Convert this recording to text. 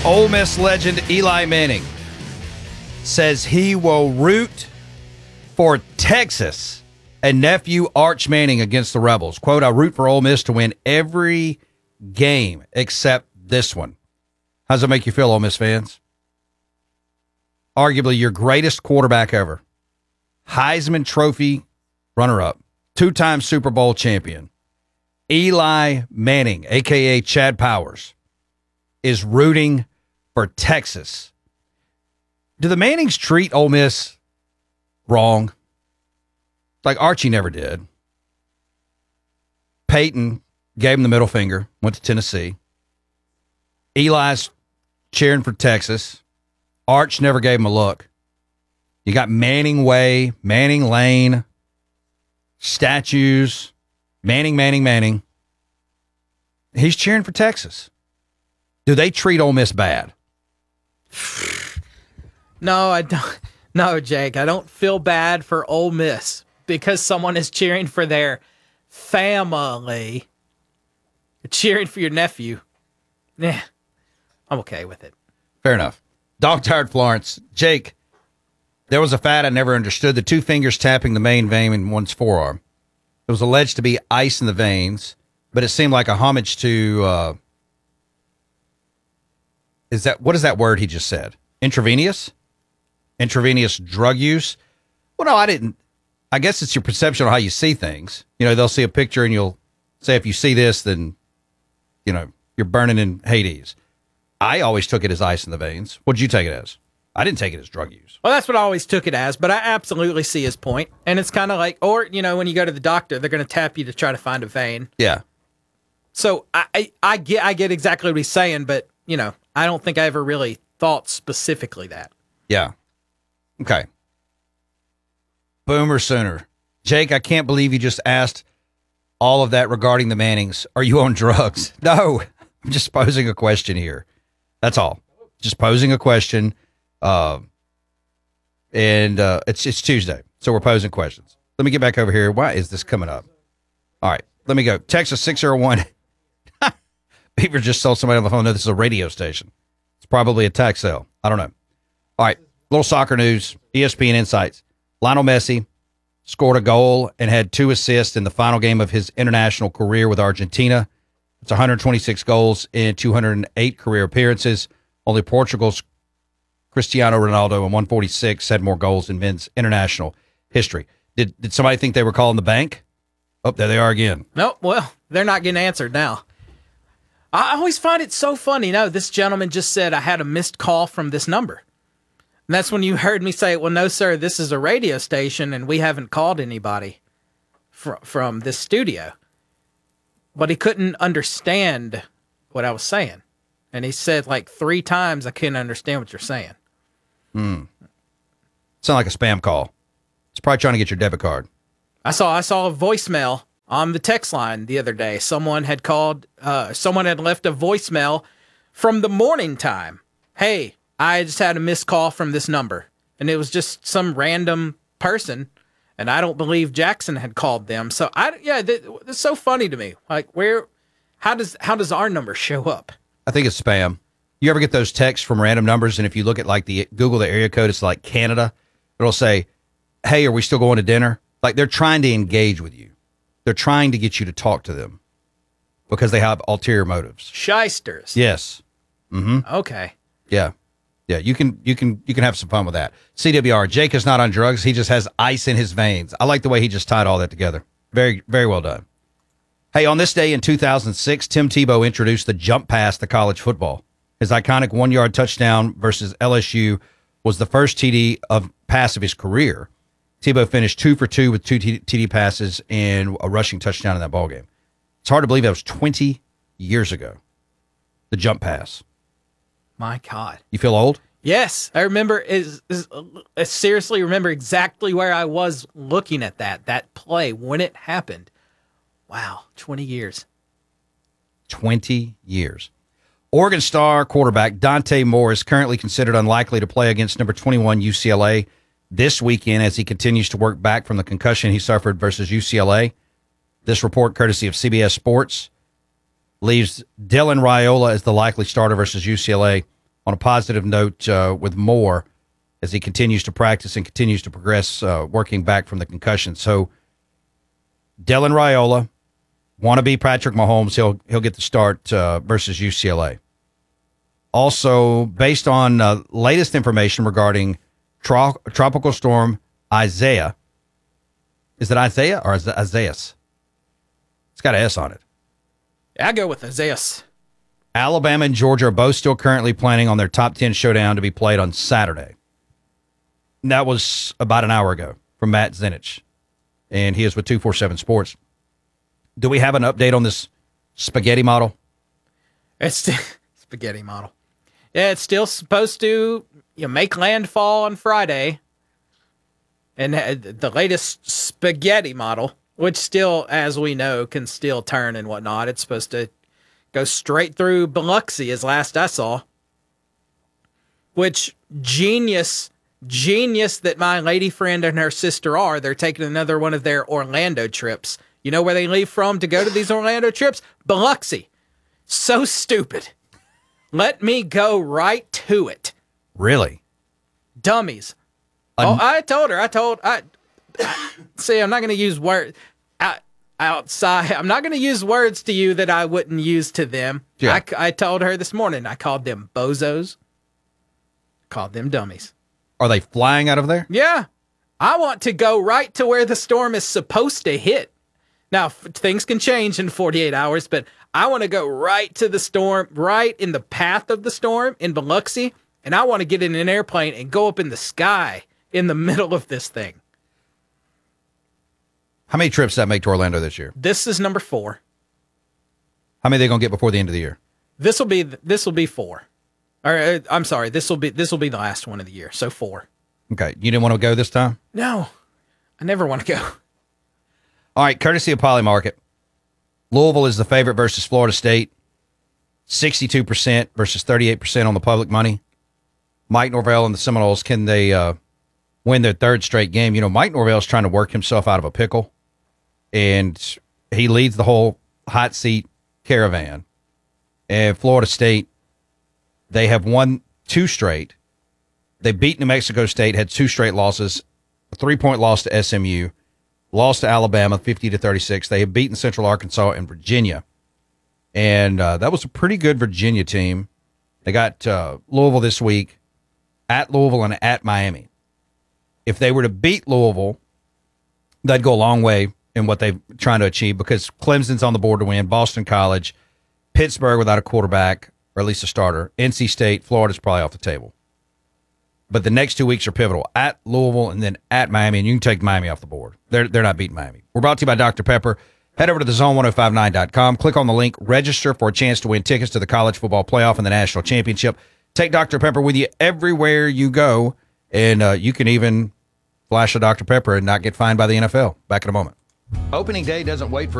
Ole Miss legend Eli Manning says he will root for Texas and nephew Arch Manning against the Rebels. Quote, I root for Ole Miss to win every game except this one. How does it make you feel, Ole Miss fans? Arguably your greatest quarterback ever. Heisman Trophy runner-up. Two-time Super Bowl champion. Eli Manning, a.k.a. Chad Powers, is rooting for Texas. Do the Mannings treat Ole Miss wrong? Like Archie never did. Peyton gave him the middle finger, went to Tennessee. Eli's cheering for Texas. Arch never gave him a look. You got Manning Way, Manning Lane, statues, Manning. He's cheering for Texas. Do they treat Ole Miss bad? No, I don't. No, Jake, I don't feel bad for Ole Miss because someone is cheering for their family. You're cheering for your nephew. Yeah, I'm okay with it. Fair enough. Dog-tired Florence. Jake, there was a fad I never understood. The two fingers tapping the main vein in one's forearm. It was alleged to be ice in the veins, but it seemed like a homage to, what is that word he just said? Intravenous? Intravenous drug use? Well, no, I didn't. I guess it's your perception of how you see things. You know, they'll see a picture and you'll say, if you see this, then, you know, you're burning in Hades. I always took it as ice in the veins. What'd you take it as? I didn't take it as drug use. Well, that's what I always took it as, but I absolutely see his point. And it's kind of like, or, you know, when you go to the doctor, they're going to tap you to try to find a vein. Yeah. So I get exactly what he's saying, but, you know, I don't think I ever really thought specifically that. Yeah. Okay. Boomer Sooner. Jake, I can't believe you just asked all of that regarding the Mannings. Are you on drugs? No, I'm just posing a question here. That's all. Just posing a question. It's Tuesday, so we're posing questions. Let me get back over here. Why is this coming up? All right, let me go. Texas 601. Beaver just told somebody on the phone, no, this is a radio station. It's probably a tax sale. I don't know. All right, little soccer news, ESPN Insights. Lionel Messi scored a goal and had 2 assists in the final game of his international career with Argentina. It's 126 goals in 208 career appearances. Only Portugal's Cristiano Ronaldo in 146 had more goals in men's international history. Did somebody think they were calling the bank? Oh, there they are again. No, well, they're not getting answered now. I always find it so funny. No, this gentleman just said I had a missed call from this number. And that's when you heard me say, well, no, sir, this is a radio station and we haven't called anybody from this studio. But he couldn't understand what I was saying. And he said like 3 times, I couldn't understand what you're saying. Sound like a spam call. It's probably trying to get your debit card. I saw a voicemail on the text line the other day. Someone had called, someone had left a voicemail from the morning time. Hey, I just had a missed call from this number. And it was just some random person. And I don't believe Jackson had called them. So it's so funny to me. Like how does our number show up? I think it's spam. You ever get those texts from random numbers, and if you look at like Google the area code, it's like Canada. It'll say, "Hey, are we still going to dinner?" Like they're trying to engage with you. They're trying to get you to talk to them because they have ulterior motives. Shysters. Yes. Mm-hmm. Okay. Yeah. Yeah. You can have some fun with that. CWR. Jake is not on drugs. He just has ice in his veins. I like the way he just tied all that together. Very, very well done. Hey, on this day in 2006, Tim Tebow introduced the jump pass to college football. His iconic 1-yard touchdown versus LSU was the first TD pass of his career. Tebow finished 2 for 2 with 2 TD passes and a rushing touchdown in that ballgame. It's hard to believe that was 20 years ago. The jump pass. My God. You feel old? Yes. I remember, I seriously remember exactly where I was looking at that play when it happened. Wow, 20 years. 20 years. Oregon star quarterback Dante Moore is currently considered unlikely to play against number 21 UCLA this weekend as he continues to work back from the concussion he suffered versus UCLA. This report, courtesy of CBS Sports, leaves Dylan Raiola as the likely starter versus UCLA. on a positive note with Moore as he continues to practice and continues to progress, working back from the concussion. So Dylan Raiola, wannabe Patrick Mahomes, he'll get the start versus UCLA. Also, based on latest information regarding Tropical Storm Isaiah, is it Isaiah or is it Isaias? It's got an S on it. I go with Isaiah. Alabama and Georgia are both still currently planning on their top 10 showdown to be played on Saturday. And that was about an hour ago from Matt Zenich, and he is with 247 Sports. Do we have an update on this spaghetti model? It's spaghetti model. Yeah, it's still supposed to make landfall on Friday. And the latest spaghetti model, which still, as we know, can still turn and whatnot. It's supposed to go straight through Biloxi, as last I saw. Which, genius that my lady friend and her sister are. They're taking another one of their Orlando trips. You know where they leave from to go to these Orlando trips? Biloxi. So stupid. Let me go right to it. Really? Dummies. I told her. See, I'm not going to use words outside. I'm not going to use words to you that I wouldn't use to them. Yeah. I told her this morning, I called them bozos. Called them dummies. Are they flying out of there? Yeah. I want to go right to where the storm is supposed to hit. Now, things can change in 48 hours, but I want to go right to the storm, right in the path of the storm in Biloxi, and I want to get in an airplane and go up in the sky in the middle of this thing. How many trips does that make to Orlando this year? This is number 4. How many are they going to get before the end of the year? This will be 4. Or I'm sorry, this will be the last one of the year. So 4. Okay, you didn't want to go this time? No, I never want to go. All right, courtesy of Polymarket, Louisville is the favorite versus Florida State, 62% versus 38% on the public money. Mike Norvell and the Seminoles, can they win their third straight game? You know, Mike Norvell is trying to work himself out of a pickle, and he leads the whole hot seat caravan. And Florida State, they have won 2 straight. They beat New Mexico State, had 2 straight losses, a 3-point loss to SMU, lost to Alabama 50-36. They have beaten Central Arkansas and Virginia. And that was a pretty good Virginia team. They got Louisville this week, at Louisville and at Miami. If they were to beat Louisville, that'd go a long way in what they're trying to achieve, because Clemson's on the board to win, Boston College, Pittsburgh without a quarterback, or at least a starter, NC State, Florida's probably off the table. But the next 2 weeks are pivotal, at Louisville and then at Miami, and you can take Miami off the board. They're not beating Miami. We're brought to you by Dr. Pepper. Head over to thezone1059.com. Click on the link, register for a chance to win tickets to the college football playoff and the national championship. Take Dr. Pepper with you everywhere you go, and you can even flash a Dr. Pepper and not get fined by the NFL. Back in a moment. Opening day doesn't wait for